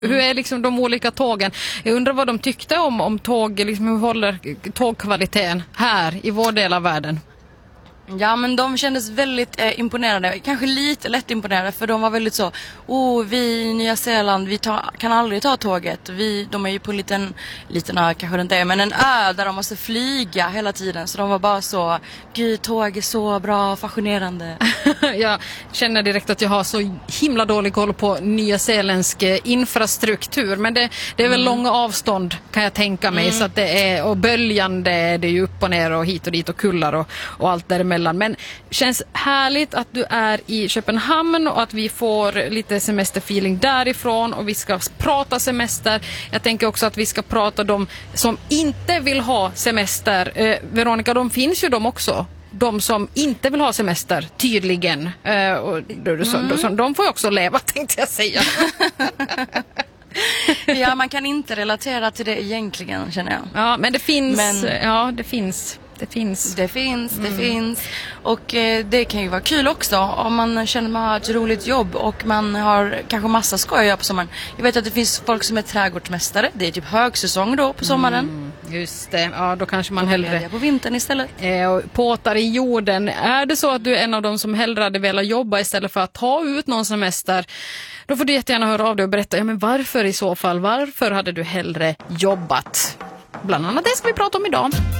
Hur är liksom de olika tågen? Jag undrar vad de tyckte om tåg, liksom hur håller tågkvaliteten här i vår del av världen? Ja, men de kändes väldigt imponerade. Kanske lite lätt imponerade, för de var väldigt så: vi i Nya Zeeland, kan aldrig ta tåget. De är ju på en liten ö, kanske det inte är, men en ö där de måste flyga hela tiden. Så de var bara så: gud, tåg är så bra, fascinerande. Jag känner direkt att jag har så himla dålig koll på nyzeeländsk infrastruktur, men det är väl långa avstånd, kan jag tänka mig, så att det är, och böljande, det är ju upp och ner och hit och dit och kullar och allt däremellan. Men känns härligt att du är i Köpenhamn och att vi får lite semesterfeeling därifrån, och vi ska prata semester. Jag tänker också att vi ska prata de som inte vill ha semester. Veronica, de finns ju de också. De som inte vill ha semester, tydligen. De får ju också leva, tänkte jag säga. Ja, man kan inte relatera till det egentligen, känner jag. Ja, men det finns. Ja, det finns. Det finns. Och det kan ju vara kul också om man känner att man har ett roligt jobb och man har kanske massa skoj att göra på sommaren. Jag vet att det finns folk som är trädgårdsmästare. Det är typ högsäsong då på sommaren. Just det. Ja, då kanske man hellre på vintern istället. Påtar i jorden. Är det så att du är en av dem som hellre hade velat jobba istället för att ta ut någon semester, då får du jättegärna höra av dig och berätta, men varför i så fall? Varför hade du hellre jobbat? Bland annat det ska vi prata om idag.